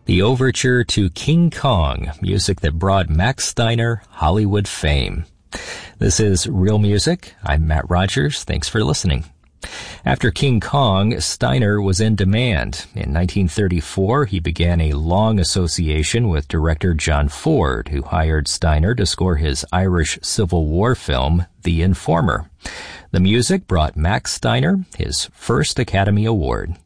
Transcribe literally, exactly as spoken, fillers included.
The overture to King Kong, music that brought Max Steiner Hollywood fame. This is Real Music. I'm Matt Rogers. Thanks for listening. After King Kong, Steiner was in demand. In nineteen thirty-four, he began a long association with director John Ford, who hired Steiner to score his Irish Civil War film, The Informer. The music brought Max Steiner his first Academy Award.